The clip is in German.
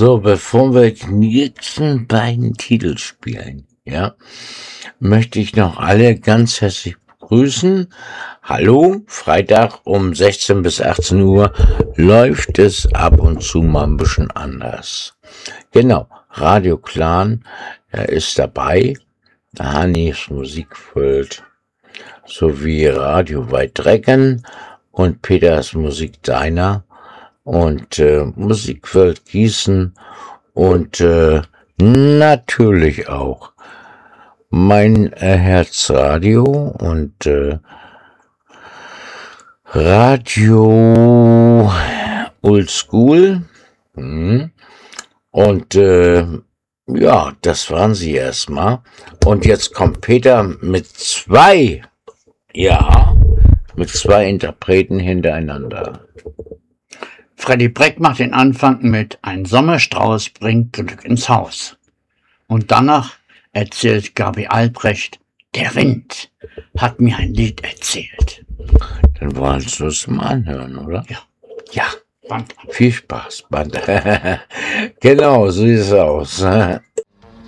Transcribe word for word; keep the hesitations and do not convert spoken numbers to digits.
So, bevor wir die nächsten beiden Titel spielen, ja, möchte ich noch alle ganz herzlich begrüßen. Hallo, Freitag um sechzehn bis achtzehn Uhr läuft es ab und zu mal ein bisschen anders. Genau, Radio Clan, er ist dabei, Hannis Musikwelt sowie Radio Weidrecken und Peters Musik Deiner und äh, Musikwelt Gießen und äh, natürlich auch mein äh, Herzradio und äh, Radio Oldschool. Hm. Und äh, ja, das waren sie erstmal. Und jetzt kommt Peter mit zwei, ja, mit zwei Interpreten hintereinander. Freddy Breck macht den Anfang mit Ein Sommerstrauß bringt Glück ins Haus. Und danach erzählt Gabi Albrecht, der Wind hat mir ein Lied erzählt. Dann wollen wir es mal anhören, oder? Ja. Ja. Band. Viel Spaß, Band. Genau, so sieht es aus.